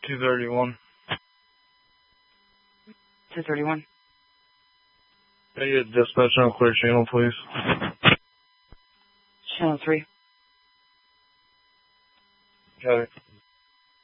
231. 231. Can I get dispatch on clear channel, please? Channel 3. Got it.